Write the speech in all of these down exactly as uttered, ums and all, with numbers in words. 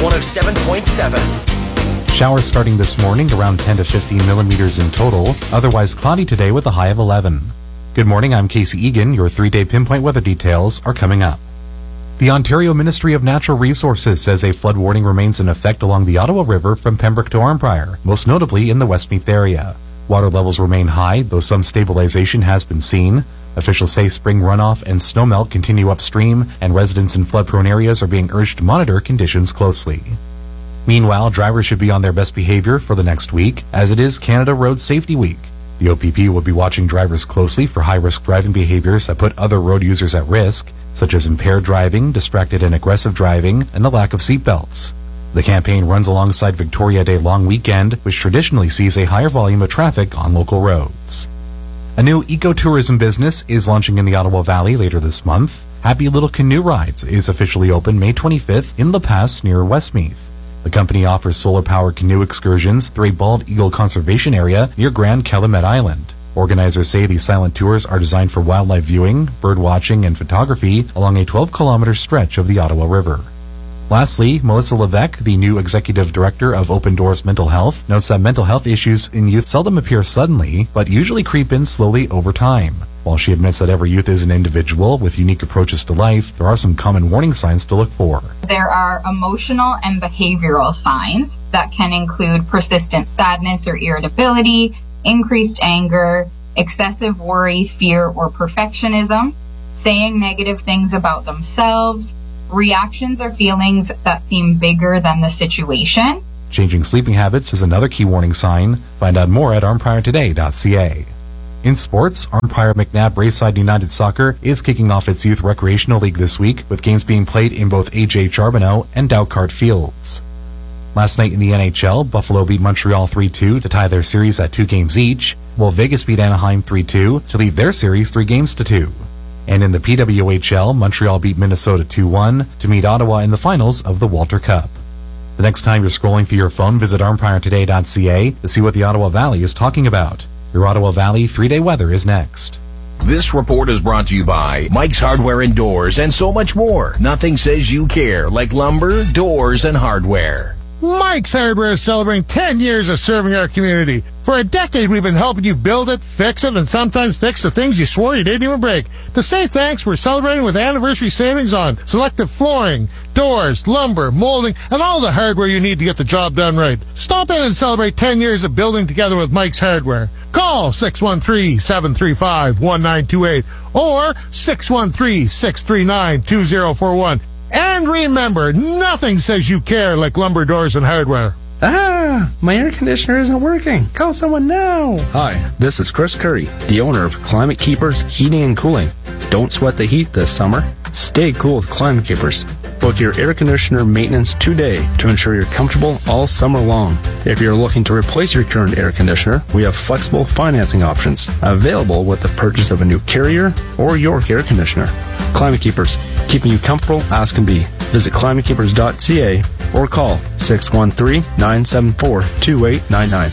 one oh seven point seven. Showers starting this morning, around ten to fifteen millimeters in total. Otherwise cloudy today with a high of eleven. Good morning, I'm Casey Egan. Your three-day pinpoint weather details are coming up. The Ontario Ministry of Natural Resources says a flood warning remains in effect along the Ottawa River from Pembroke to Arnprior, most notably in the Westmeath area. Water levels remain high, though some stabilization has been seen. Officials say spring runoff and snowmelt continue upstream, and residents in flood-prone areas are being urged to monitor conditions closely. Meanwhile, drivers should be on their best behavior for the next week, as it is Canada Road Safety Week. The O P P will be watching drivers closely for high-risk driving behaviors that put other road users at risk, such as impaired driving, distracted and aggressive driving, and the lack of seatbelts. The campaign runs alongside Victoria Day long weekend, which traditionally sees a higher volume of traffic on local roads. A new ecotourism business is launching in the Ottawa Valley later this month. Happy Little Canoe Rides is officially open May twenty-fifth in La Pass near Westmeath. The company offers solar-powered canoe excursions through a bald eagle conservation area near Grand Calumet Island. Organizers say these silent tours are designed for wildlife viewing, bird watching, and photography along a twelve kilometer stretch of the Ottawa River. Lastly, Melissa Levesque, the new executive director of Open Doors Mental Health, notes that mental health issues in youth seldom appear suddenly, but usually creep in slowly over time. While she admits that every youth is an individual with unique approaches to life, there are some common warning signs to look for. There are emotional and behavioral signs that can include persistent sadness or irritability, increased anger, excessive worry, fear, or perfectionism, saying negative things about themselves, reactions or feelings that seem bigger than the situation. Changing sleeping habits is another key warning sign. Find out more at arnprior today dot c a. In sports, Arnprior McNabb Braeside United Soccer is kicking off its Youth Recreational League this week, with games being played in both A J Charbonneau and Dowcart fields. Last night in the N H L, Buffalo beat Montreal three two to tie their series at two games each, while Vegas beat Anaheim three two to lead their series three games to two. And in the P W H L, Montreal beat Minnesota two one to meet Ottawa in the finals of the Walter Cup. The next time you're scrolling through your phone, visit arnprior today dot c a to see what the Ottawa Valley is talking about. Your Ottawa Valley three-day weather is next. This report is brought to you by Mike's Hardware and Doors and so much more. Nothing says you care like lumber, doors, and hardware. Mike's Hardware is celebrating ten years of serving our community. For a decade, we've been helping you build it, fix it, and sometimes fix the things you swore you didn't even break. To say thanks, we're celebrating with anniversary savings on selective flooring, doors, lumber, molding, and all the hardware you need to get the job done right. Stop in and celebrate ten years of building together with Mike's Hardware. Call six one three, seven three five, one nine two eight or six one three, six three nine, two zero four one. And remember, nothing says you care like lumber, doors, and hardware. Ah, my air conditioner isn't working. Call someone now. Hi, this is Chris Curry, the owner of Climate Keepers Heating and Cooling. Don't sweat the heat this summer. Stay cool with Climate Keepers. Book your air conditioner maintenance today to ensure you're comfortable all summer long. If you're looking to replace your current air conditioner, we have flexible financing options available with the purchase of a new Carrier or York air conditioner. Climate Keepers, keeping you comfortable as can be. Visit climate keepers dot c a or call six one three, nine seven four, two eight nine nine.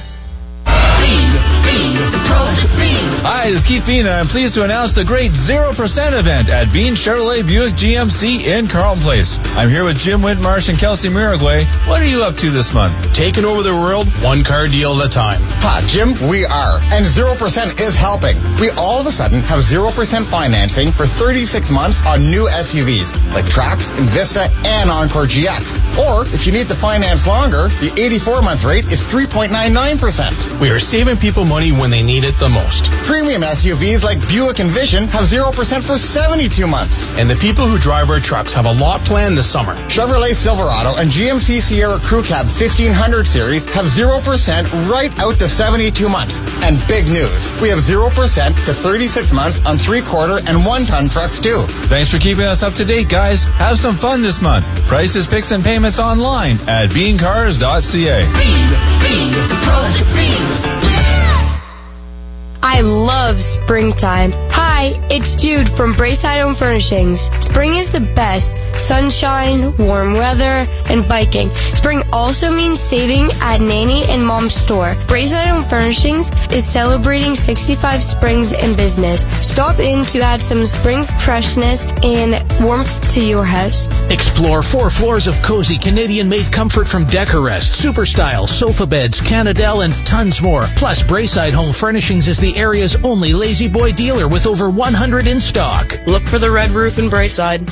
Hi, this is Keith Bean, and I'm pleased to announce the great zero percent event at Bean Chevrolet Buick G M C in Carlton Place. I'm here with Jim Whitmarsh and Kelsey Miragway. What are you up to this month? Taking over the world, one car deal at a time. Ha, Jim, we are. And zero percent is helping. We all of a sudden have zero percent financing for thirty-six months on new S U Vs, like Trax, Invista, and Encore G X. Or, if you need to finance longer, the eighty-four month rate is three point nine nine percent. We are saving people money when they need it the most. Premium S U Vs like Buick and Vision have zero percent for seventy-two months. And the people who drive our trucks have a lot planned this summer. Chevrolet Silverado and G M C Sierra Crew Cab fifteen hundred series have zero percent right out to seventy-two months. And big news, we have zero percent to thirty-six months on three-quarter and one-ton trucks too. Thanks for keeping us up to date, guys. Have some fun this month. Prices, picks, and payments online at bean cars dot c a. Bean, Bean, the pros are Bean. I love springtime. Hi, it's Jude from Braeside Home Furnishings. Spring is the best. Sunshine, warm weather, and biking. Spring also means saving at Nanny and Mom's store. Braeside Home Furnishings is celebrating sixty-five springs in business. Stop in to add some spring freshness and warmth to your house. Explore four floors of cozy Canadian-made comfort from Decorest, Superstyle, sofa beds, Canadel, and tons more. Plus, Braeside Home Furnishings is the area's only Lazy Boy dealer with over one hundred in stock. Look for the red roof in Braeside.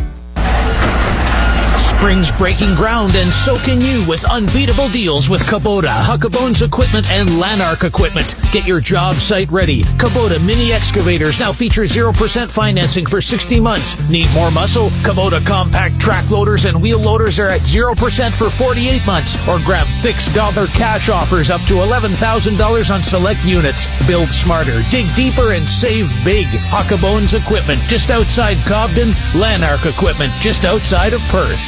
Spring's breaking ground, and so can you with unbeatable deals with Kubota, Huckabones Equipment, and Lanark Equipment. Get your job site ready. Kubota mini excavators now feature zero percent financing for sixty months. Need more muscle? Kubota compact track loaders and wheel loaders are at zero percent for forty-eight months. Or grab fixed dollar cash offers up to eleven thousand dollars on select units. Build smarter, dig deeper, and save big. Huckabones Equipment just outside Cobden. Lanark Equipment just outside of Perth.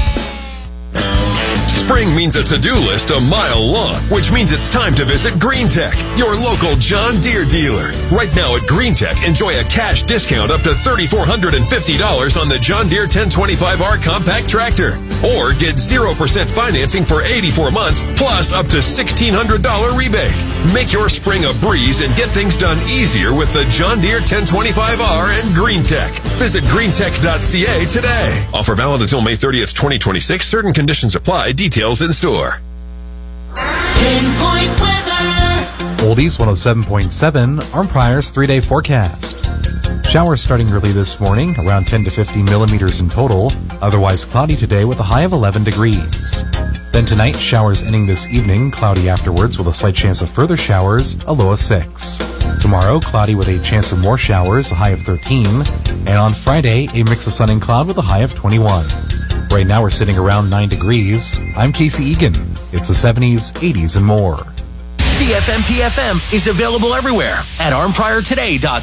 Spring means a to-do list a mile long, which means it's time to visit Green Tech, your local John Deere dealer. Right now at Green Tech, enjoy a cash discount up to three thousand four hundred fifty dollars on the John Deere ten twenty-five R compact tractor. Or get zero percent financing for eighty-four months, plus up to sixteen hundred dollars rebate. Make your spring a breeze and get things done easier with the John Deere ten twenty-five R and Green Tech. Visit green tech dot c a today. Offer valid until May thirtieth, twenty twenty-six. Certain conditions apply. Details in store. Pinpoint weather. Oldies one oh seven point seven, Arm Prior's three-day forecast. Showers starting early this morning, around ten to fifteen millimeters in total. Otherwise cloudy today with a high of eleven degrees. Then tonight, showers ending this evening, cloudy afterwards with a slight chance of further showers, a low of six. Tomorrow, cloudy with a chance of more showers, a high of thirteen. And on Friday, a mix of sun and cloud with a high of twenty-one. Right now, we're sitting around nine degrees. I'm Casey Egan. It's the seventies, eighties, and more. C F M P F M is available everywhere at arm prior today dot